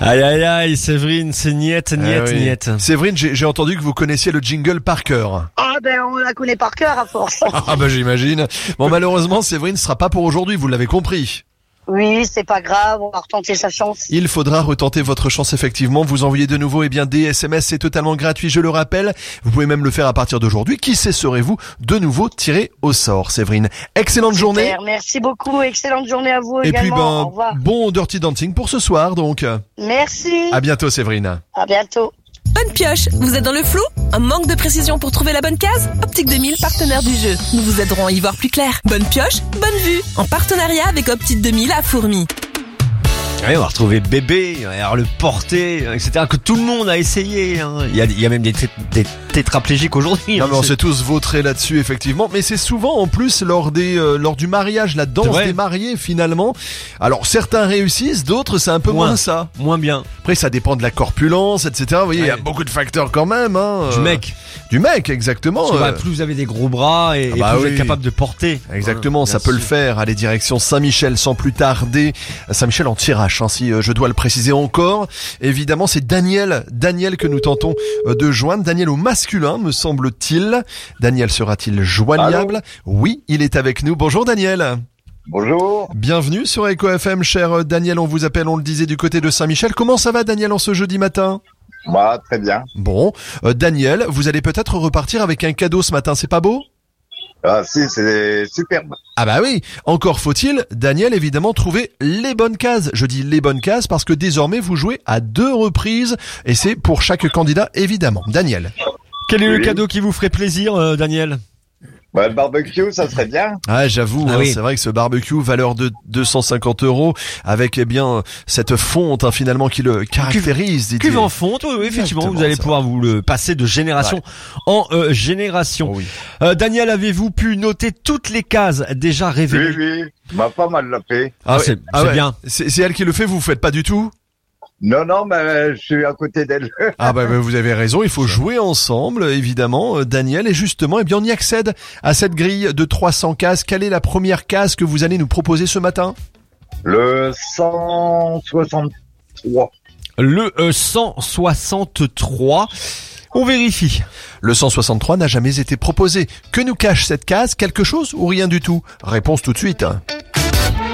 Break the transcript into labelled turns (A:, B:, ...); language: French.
A: Aïe aïe aïe, Séverine, c'est niette.
B: Séverine, j'ai entendu que vous connaissiez le jingle par cœur.
C: Ah ben on la connaît par cœur à force.
B: Ah bah j'imagine. Bon, malheureusement, Séverine ne sera pas pour aujourd'hui, vous l'avez compris.
C: Oui, c'est pas grave, on va retenter sa chance.
B: Il faudra retenter votre chance effectivement. Vous envoyez de nouveau des SMS, c'est totalement gratuit, je le rappelle. Vous pouvez même le faire à partir d'aujourd'hui. Qui sait, serez-vous de nouveau tiré au sort, Séverine. Excellente journée.
C: Super, merci beaucoup, excellente journée à vous
B: Et
C: également.
B: puis
C: Au revoir.
B: bon Dirty Dancing pour ce soir donc.
C: Merci.
B: À bientôt Séverine.
C: À bientôt.
D: Bonne pioche, vous êtes dans le flou? Un manque de précision pour trouver la bonne case? Optique 2000, partenaire du jeu. Nous vous aiderons à y voir plus clair. Bonne pioche, bonne vue. En partenariat avec Optique 2000 à Fourmi.
A: Ouais, on va retrouver bébé, alors le porter, etc. que tout le monde a essayé. Hein. Il y a même des tétraplégiques aujourd'hui.
B: Non
A: hein,
B: mais on s'est tous vautrés là-dessus effectivement, mais c'est souvent en plus lors du mariage, la danse des mariés finalement. Alors certains réussissent, d'autres c'est un peu moins ça.
A: Moins bien.
B: Après ça dépend de la corpulence, etc. Vous voyez, il y a beaucoup de facteurs quand même. Hein. Du mec, exactement.
A: Plus vous avez des gros bras et plus vous êtes capable de porter.
B: Exactement, ça peut le faire. Allez, direction Saint-Michel sans plus tarder. Saint-Michel en tirage, hein, si je dois le préciser encore. Évidemment, c'est Daniel que nous tentons de joindre. Daniel au masculin, me semble-t-il. Daniel sera-t-il joignable? Allô? Oui, il est avec nous. Bonjour Daniel.
E: Bonjour.
B: Bienvenue sur Echo FM, cher Daniel. On vous appelle, on le disait, du côté de Saint-Michel. Comment ça va Daniel en ce jeudi matin?
E: Bah, très bien.
B: Bon, Daniel, vous allez peut-être repartir avec un cadeau ce matin, c'est pas beau?
E: Ah si, c'est superbe.
B: Ah bah oui, encore faut-il, Daniel, évidemment, trouver les bonnes cases. Je dis les bonnes cases parce que désormais, vous jouez à 2 reprises et c'est pour chaque candidat, évidemment. Daniel.
A: Quel est le cadeau qui vous ferait plaisir, Daniel?
E: Bah, le barbecue, ça serait bien.
B: Ah, j'avoue, c'est vrai que ce barbecue, valeur de 250 €, avec, cette fonte, finalement, qui le caractérise.
A: Cuve en fonte, oui, effectivement, vous allez pouvoir vous le passer de génération en génération.
B: Oui.
A: Daniel, avez-vous pu noter toutes les cases déjà révélées?
E: Oui, ma femme, elle l'a fait.
A: C'est bien.
B: C'est elle qui le fait, vous faites pas du tout?
E: Non, mais je suis à côté d'elle.
B: Ah bah vous avez raison, il faut jouer ensemble, évidemment, Daniel. Et justement, on y accède à cette grille de 300 cases. Quelle est la première case que vous allez nous proposer ce matin?
E: Le 163.
A: Le 163. On vérifie.
B: Le 163 n'a jamais été proposé. Que nous cache cette case? Quelque chose ou rien du tout? Réponse tout de suite.